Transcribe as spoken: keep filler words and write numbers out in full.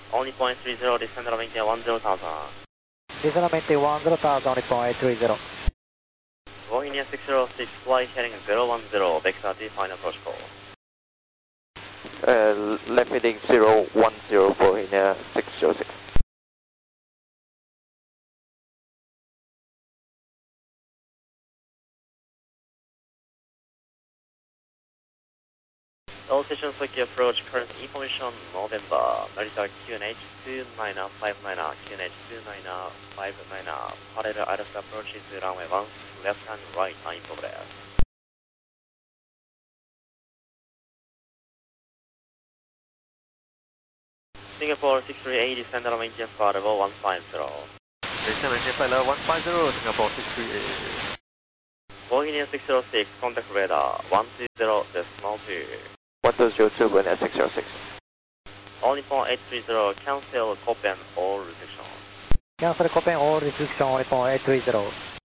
Only point three zero, descend Maintain one zero thousand. Descend Maintain one zero thousand, only point three zero. Bohemia six zero six, fly heading zero one zero, vector D, final approach call. Uh, left heading zero one zero, Bohemia six zero six. All stations Tokyo approach, current information November, Narita Q N H two nine five nine, Q N H two nine five nine, parallel I R S approach is runway one, left and right, in progress. Singapore six three eight, descend maintain flight level one five zero. Descend maintain flight level one five zero, Singapore six three eight. Bohemia six zero six, contact radar one two zero decimal two. one two zero two, Bohemia six zero six. Only point eight three zero, cancel Copen all restrictions. Cancel Copen all restrictions, only point eight three zero.